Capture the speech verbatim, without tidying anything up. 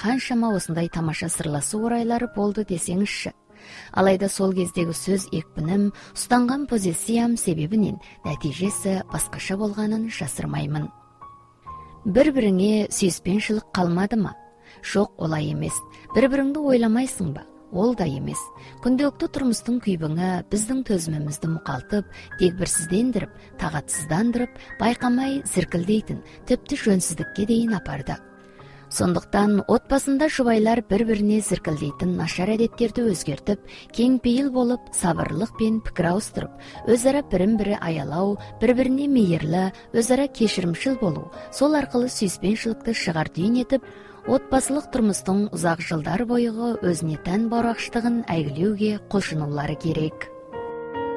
қаншама осындай тамаша сырласу орайлары болды десеңізші. Алайда сол кездегі сөз екпінім, ұстанған позициям себебінен нәтижесі басқаша болғанын жасырмаймын. Бір-біріңе сүйіспеншілік қалмады ма? Жоқ, олай емес. Бір-біріңді ойламайсың ба? Ол да емес. Күнделікті тұрмыстың күйбіңі біздің төзімімізді мұқалтып, дегбірсіздендіріп, тағатсыздандырып, байқамай зіркілдейтін, тіпті жөнсіздікке дейін апарды. Сондықтан отбасында жұбайлар бір-біріне зіркілдейтін нашар әдеттерді өзгертіп, кеңпейіл болып, сабырлық пен пікір ауыстырып, өзара бірін-бірі аялау, бір-біріне мейірлі, өзара кешірімшіл болу, сол арқылы сүйіспеншілікті шығар түйін етіп, отбасылық тұрмыстың ұзақ жылдар бойғы өзіне тән барақштығын әйгілеуге құлшынулары керек.